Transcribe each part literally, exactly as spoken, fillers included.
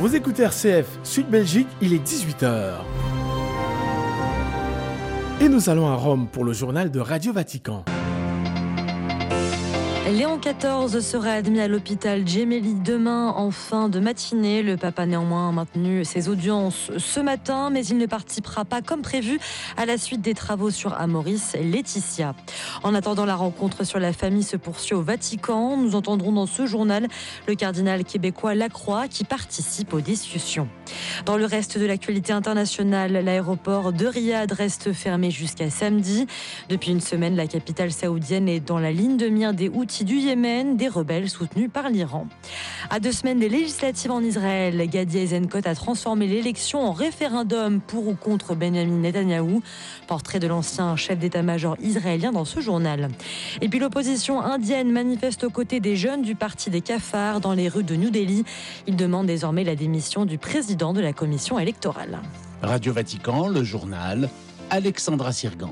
Vous écoutez R C F Sud Belgique, il est dix-huit heures. Et nous allons à Rome pour le journal de Radio Vatican. Léon quatorze sera admis à l'hôpital Gemelli demain en fin de matinée. Le pape a néanmoins maintenu ses audiences ce matin, mais il ne participera pas comme prévu à la suite des travaux sur Amoris Laetitia. En attendant, la rencontre sur la famille se poursuit au Vatican. Nous entendrons dans ce journal le cardinal québécois Lacroix qui participe aux discussions. Dans le reste de l'actualité internationale, l'aéroport de Riyad reste fermé jusqu'à samedi. Depuis une semaine, la capitale saoudienne est dans la ligne de mire des Houthis du Yémen, des rebelles soutenus par l'Iran. À deux semaines des législatives en Israël, Gadi Eisenkot a transformé l'élection en référendum pour ou contre Benjamin Netanyahou. Portrait de l'ancien chef d'état-major israélien dans ce journal. Et puis l'opposition indienne manifeste aux côtés des jeunes du parti des cafards dans les rues de New Delhi. Ils demandent désormais la démission du président de la commission électorale. Radio Vatican, le journal, Alexandra Sirgan.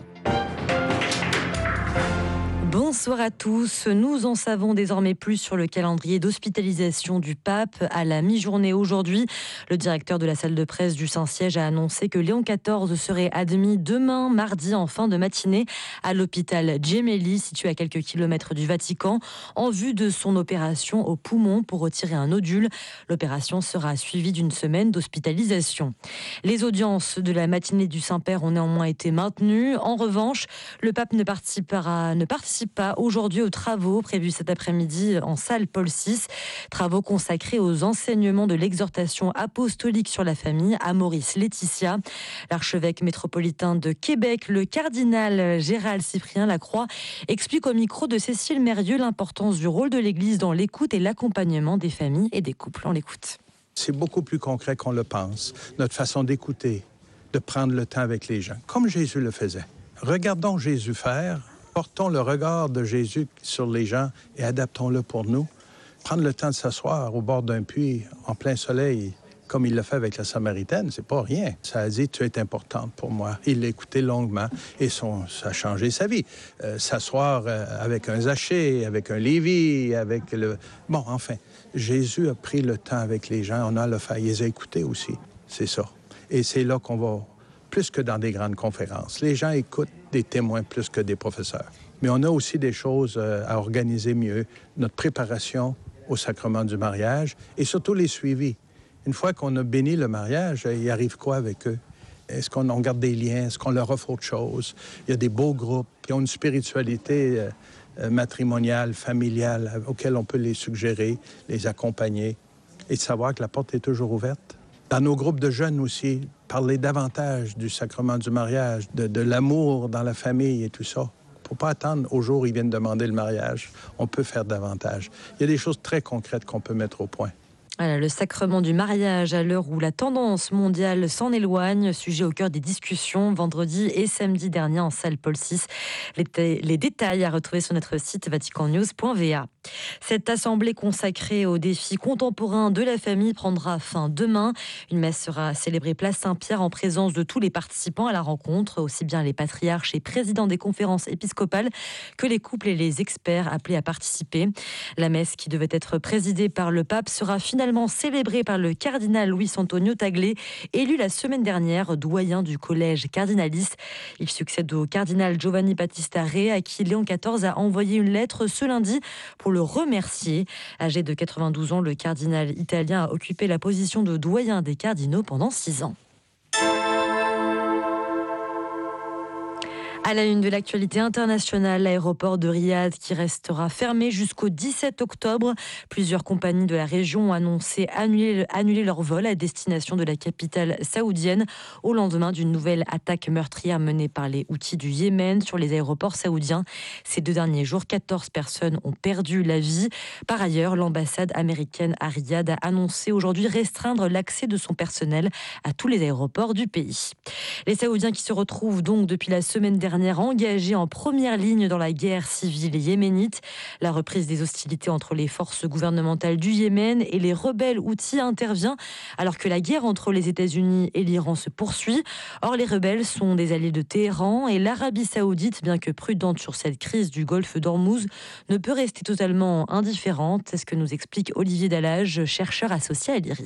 Bonsoir à tous. Nous en savons désormais plus sur le calendrier d'hospitalisation du pape à la mi-journée aujourd'hui. Le directeur de la salle de presse du Saint-Siège a annoncé que Léon quatorze serait admis demain, mardi, en fin de matinée, à l'hôpital Gemelli, situé à quelques kilomètres du Vatican, en vue de son opération au poumon pour retirer un nodule. L'opération sera suivie d'une semaine d'hospitalisation. Les audiences de la matinée du Saint-Père ont néanmoins été maintenues. En revanche, le pape ne participera, ne participe pas aujourd'hui aux travaux prévus cet après-midi en salle Paul six, travaux consacrés aux enseignements de l'exhortation apostolique sur la famille Amoris Laetitia. L'archevêque métropolitain de Québec, le cardinal Gérald Cyprien Lacroix, explique au micro de Cécile Mérieux l'importance du rôle de l'Église dans l'écoute et l'accompagnement des familles et des couples. On l'écoute. C'est beaucoup plus concret qu'on le pense, notre façon d'écouter, de prendre le temps avec les gens, comme Jésus le faisait. Regardons Jésus faire. Portons le regard de Jésus sur les gens et adaptons-le pour nous. Prendre le temps de s'asseoir au bord d'un puits en plein soleil, comme il l'a fait avec la Samaritaine, c'est pas rien. Ça a dit, tu es importante pour moi. Il l'a écouté longuement et son, ça a changé sa vie. Euh, s'asseoir euh, avec un Zachée, avec un Lévi, avec le... Bon, enfin, Jésus a pris le temps avec les gens. On a le fait. Il les a écoutés aussi. C'est ça. Et c'est là qu'on va... plus que dans des grandes conférences. Les gens écoutent des témoins plus que des professeurs. Mais on a aussi des choses à organiser mieux. Notre préparation au sacrement du mariage et surtout les suivis. Une fois qu'on a béni le mariage, il arrive quoi avec eux? Est-ce qu'on on garde des liens? Est-ce qu'on leur offre autre chose? Il y a des beaux groupes qui ont une spiritualité euh, matrimoniale, familiale, auxquels on peut les suggérer, les accompagner et de savoir que la porte est toujours ouverte. Dans nos groupes de jeunes aussi, parler davantage du sacrement du mariage, de, de l'amour dans la famille et tout ça. Il ne faut pas attendre au jour où ils viennent demander le mariage. On peut faire davantage. Il y a des choses très concrètes qu'on peut mettre au point. Voilà, le sacrement du mariage à l'heure où la tendance mondiale s'en éloigne, sujet au cœur des discussions vendredi et samedi dernier en salle Paul six. Les, t- les détails à retrouver sur notre site vatican news point v a. Cette assemblée consacrée aux défis contemporains de la famille prendra fin demain. Une messe sera célébrée place Saint-Pierre en présence de tous les participants à la rencontre, aussi bien les patriarches et présidents des conférences épiscopales que les couples et les experts appelés à participer. La messe, qui devait être présidée par le pape, sera finalement célébré par le cardinal Luis Antonio Tagle, élu la semaine dernière doyen du collège cardinalis. Il succède au cardinal Giovanni Battista Re, à qui Léon quatorze a envoyé une lettre ce lundi pour le remercier. Âgé de quatre-vingt-douze ans, le cardinal italien a occupé la position de doyen des cardinaux pendant six ans. À la une de l'actualité internationale, l'aéroport de Riyad qui restera fermé jusqu'au dix-sept octobre. Plusieurs compagnies de la région ont annoncé annuler, annuler leur vol à destination de la capitale saoudienne au lendemain d'une nouvelle attaque meurtrière menée par les Houthis du Yémen sur les aéroports saoudiens. Ces deux derniers jours, quatorze personnes ont perdu la vie. Par ailleurs, l'ambassade américaine à Riyad a annoncé aujourd'hui restreindre l'accès de son personnel à tous les aéroports du pays. Les Saoudiens qui se retrouvent donc depuis la semaine dernière engagés en première ligne dans la guerre civile yéménite. La reprise des hostilités entre les forces gouvernementales du Yémen et les rebelles Houthis intervient alors que la guerre entre les États-Unis et l'Iran se poursuit. Or, les rebelles sont des alliés de Téhéran et l'Arabie saoudite, bien que prudente sur cette crise du golfe d'Ormuz, ne peut rester totalement indifférente. C'est ce que nous explique Olivier Dallage, chercheur associé à l'I R I S.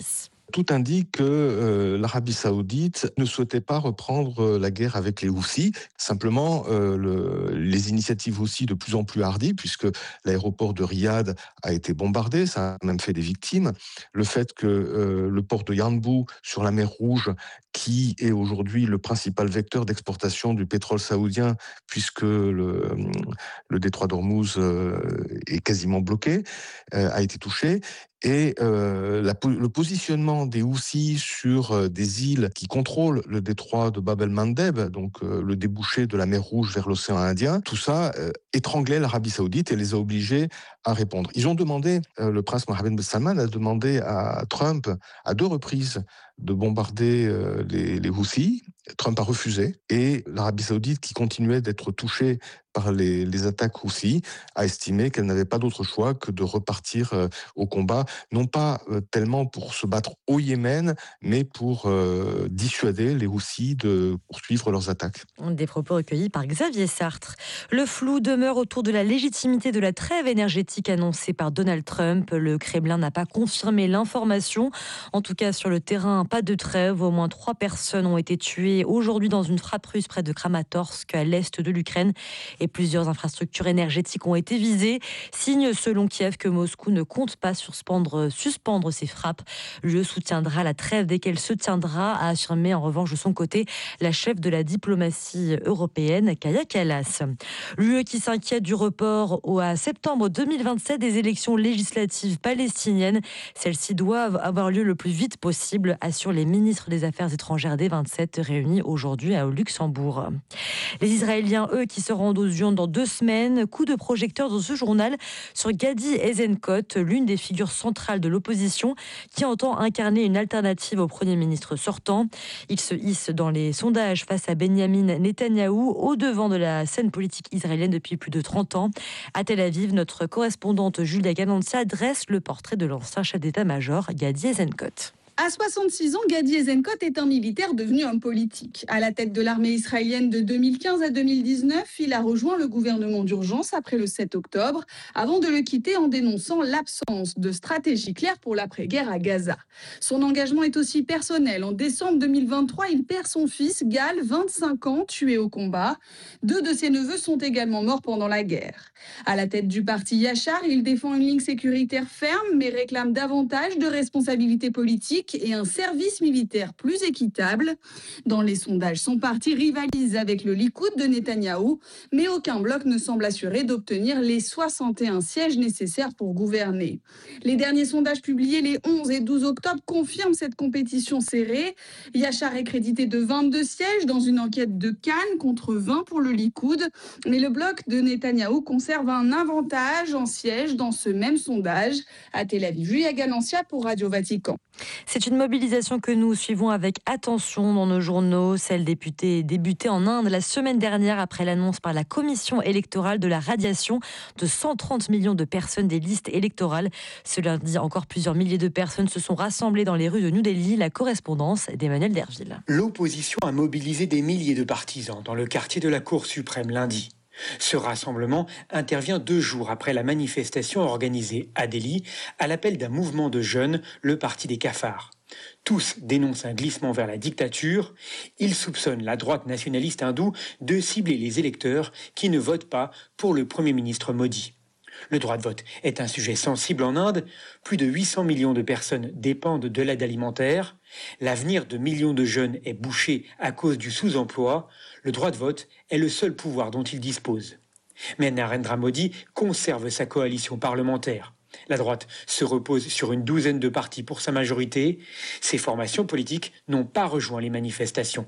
Tout indique que euh, l'Arabie saoudite ne souhaitait pas reprendre euh, la guerre avec les Houthis. Simplement, euh, le, les initiatives Houthis de plus en plus hardies, puisque l'aéroport de Riyad a été bombardé, ça a même fait des victimes. Le fait que euh, le port de Yanbu sur la mer Rouge, qui est aujourd'hui le principal vecteur d'exportation du pétrole saoudien, puisque le, le détroit d'Ormuz euh, est quasiment bloqué, euh, a été touché. Et euh, la, le positionnement des Houthis sur euh, des îles qui contrôlent le détroit de Bab el-Mandeb, donc euh, le débouché de la mer Rouge vers l'océan Indien, tout ça euh, étranglait l'Arabie saoudite et les a obligés à répondre. Ils ont demandé, euh, le prince Mohammed bin Salman a demandé à Trump à deux reprises de bombarder euh, les, les Houthis. Trump a refusé et l'Arabie saoudite, qui continuait d'être touchée par les, les attaques Houthis, a estimé qu'elle n'avait pas d'autre choix que de repartir euh, au combat, non pas euh, tellement pour se battre au Yémen, mais pour euh, dissuader les Houthis de poursuivre leurs attaques. Des propos recueillis par Xavier Sartre. Le flou demeure autour de la légitimité de la trêve énergétique annoncée par Donald Trump. Le Kremlin n'a pas confirmé l'information. En tout cas, sur le terrain, pas de trêve. Au moins trois personnes ont été tuées aujourd'hui dans une frappe russe près de Kramatorsk, à l'est de l'Ukraine. Et plusieurs infrastructures énergétiques ont été visées. Signe, selon Kiev, que Moscou ne compte pas suspendre, suspendre ses frappes. L'U E soutiendra la trêve dès qu'elle se tiendra, a affirmé en revanche de son côté la chef de la diplomatie européenne, Kaja Kallas. L'U E qui s'inquiète du report à septembre deux mille vingt-sept des élections législatives palestiniennes. Celles-ci doivent avoir lieu le plus vite possible, assurent les ministres des Affaires étrangères des vingt-sept réunis aujourd'hui au Luxembourg. Les Israéliens, eux, qui se rendent aux urnes dans deux semaines. Coup de projecteur dans ce journal sur Gadi Eisenkot, l'une des figures centrales de l'opposition, qui entend incarner une alternative au Premier ministre sortant. Il se hisse dans les sondages face à Benyamin Netanyahou, au devant de la scène politique israélienne depuis plus de trente ans. À Tel Aviv, notre correspondante Julia Gananza dresse le portrait de l'ancien chef d'état-major Gadi Eisenkot. À soixante-six ans, Gadi Eisenkot est un militaire devenu homme politique. À la tête de l'armée israélienne de deux mille quinze à deux mille dix-neuf, il a rejoint le gouvernement d'urgence après le sept octobre, avant de le quitter en dénonçant l'absence de stratégie claire pour l'après-guerre à Gaza. Son engagement est aussi personnel. En décembre deux mille vingt-trois, il perd son fils, Gal, vingt-cinq ans, tué au combat. Deux de ses neveux sont également morts pendant la guerre. À la tête du parti Yachar, il défend une ligne sécuritaire ferme, mais réclame davantage de responsabilités politiques et un service militaire plus équitable. Dans les sondages, son parti rivalise avec le Likoud de Netanyahou, mais aucun bloc ne semble assuré d'obtenir les soixante et un sièges nécessaires pour gouverner. Les derniers sondages publiés les onze et douze octobre confirment cette compétition serrée. Yachar est crédité de vingt-deux sièges dans une enquête de Cannes contre vingt pour le Likoud, mais le bloc de Netanyahou conserve un avantage en sièges dans ce même sondage. À Tel Aviv, Julia Gananza pour Radio Vatican. C'est une mobilisation que nous suivons avec attention dans nos journaux. Celle débutée, débutée en Inde la semaine dernière après l'annonce par la commission électorale de la radiation de cent trente millions de personnes des listes électorales. Ce lundi, encore plusieurs milliers de personnes se sont rassemblées dans les rues de New Delhi. La correspondance d'Emmanuel Derville. L'opposition a mobilisé des milliers de partisans dans le quartier de la Cour suprême lundi. Ce rassemblement intervient deux jours après la manifestation organisée à Delhi à l'appel d'un mouvement de jeunes, le Parti des cafards. Tous dénoncent un glissement vers la dictature. Ils soupçonnent la droite nationaliste hindoue de cibler les électeurs qui ne votent pas pour le Premier ministre Modi. Le droit de vote est un sujet sensible en Inde. Plus de huit cents millions de personnes dépendent de l'aide alimentaire. L'avenir de millions de jeunes est bouché à cause du sous-emploi. Le droit de vote est le seul pouvoir dont il dispose. Mais Narendra Modi conserve sa coalition parlementaire. La droite se repose sur une douzaine de partis pour sa majorité. Ces formations politiques n'ont pas rejoint les manifestations.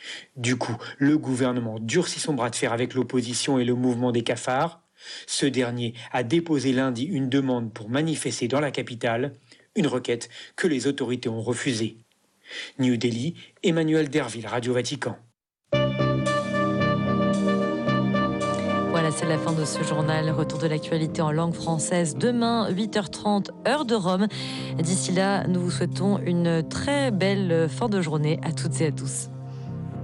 Du coup, le gouvernement durcit son bras de fer avec l'opposition et le mouvement des cafards. Ce dernier a déposé lundi une demande pour manifester dans la capitale, une requête que les autorités ont refusée. New Delhi, Emmanuel Derville, Radio Vatican. Voilà, c'est la fin de ce journal. Retour de l'actualité en langue française demain, huit heures trente, heure de Rome. D'ici là, nous vous souhaitons une très belle fin de journée à toutes et à tous.